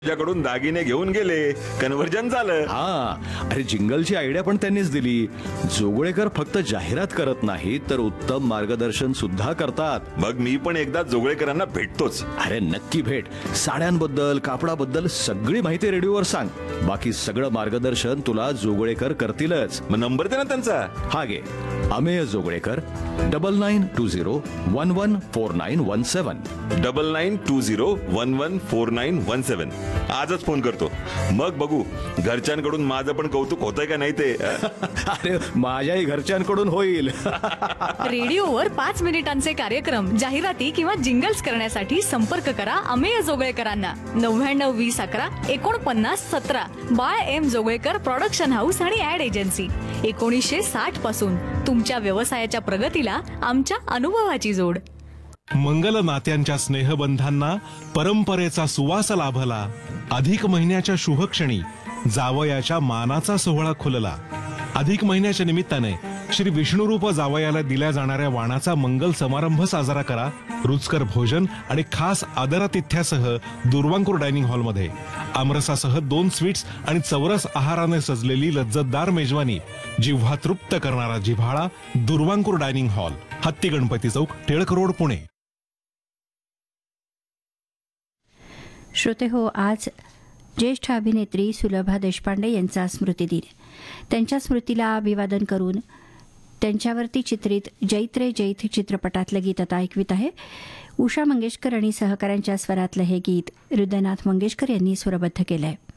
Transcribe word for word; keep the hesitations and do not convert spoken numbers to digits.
तुझ्याकडून दागिने घेऊन गेले, कन्व्हर्जन झालं. हा, अरे जिंगलची आयडिया पण त्यांनीच दिली. जोगळेकर फक्त जाहिरात करत नाहीत तर उत्तम मार्गदर्शन सुद्धा करतात. मग मी पण एकदा जोगळेकरांना भेटतोच. अरे नक्की भेट. साड्यांबद्दल, कापडाबद्दल सगळी माहिती रेडिओवर सांग. बाकी सगळं मार्गदर्शन तुला जोगळेकर करतीलच. मग नंबर दे ना त्यांचा. हा घे, Amey Joglekar, double nine to zero one one four nine one seven. Double nine to zero one one four nine one सेवन. आजच फोन करतो, मग बघू घरच्यांकडून माझं पण कौतुक होतंय का नाही ते. अरे माझ्याही घरच्यांकडून होईल. रेडिओवर पाच मिनिटांचे कार्यक्रम, जाहिराती किंवा जिंगल्स करण्यासाठी संपर्क करा अमेय जोगळेकरांना. नव्याण्णव वीस अकरा एकोणपन्नास सतरा. बाळ एम जोगळेकर प्रोडक्शन हाऊस आणि ऍड एजन्सी. एकोणीसशे साठ पासून तुमच्या व्यवसायाच्या प्रगतीला आमच्या अनुभवाची जोड. मंगल नात्यांच्या स्नेहबंधांना परंपरेचा सुवास लाभला. अधिक महिन्याच्या शुभक्षणी जावयाच्या मानाचा सोहळा खुलला. अधिक महिन्याच्या निमित्ताने श्री विष्णुरूप जावयाला दिल्या जाणाऱ्या वाणाचा मंगल समारंभ साजरा करा. रुचकर भोजन आणि खास आदरातिथ्यासह दुर्वांकूर डायनिंग हॉलमध्ये आमरसासह दोन स्वीट्स आणि चौरस आहाराने सजलेली लज्जतदार मेजवानी. जिव्हा तृप्त करणारा जिव्हाळा. दुर्वांकूर डायनिंग हॉल, हत्ती गणपती चौक, टिळक रोड, पुणे. श्रोते हो, आज ज्येष्ठ अभिनेत्री सुलभा देशपांडे यांचा स्मृतिदिन. त्यांच्या स्मृतीला अभिवादन करून त्यांच्यावरती चित्रित जैत रे जैत चित्रपटातलं गीत आता ऐकवित आहे. उषा मंगेशकर आणि सहकाऱ्यांच्या स्वरातलं हे गीत हृदयनाथ मंगेशकर यांनी स्वरबद्ध केलं आहे.